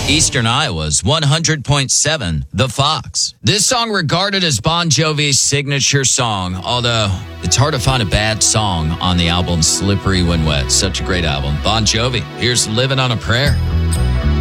Eastern Iowa's 100.7 The Fox. This song regarded as Bon Jovi's signature song, although it's hard to find a bad song on the album Slippery When Wet. Such a great album. Bon Jovi, here's Living on a Prayer.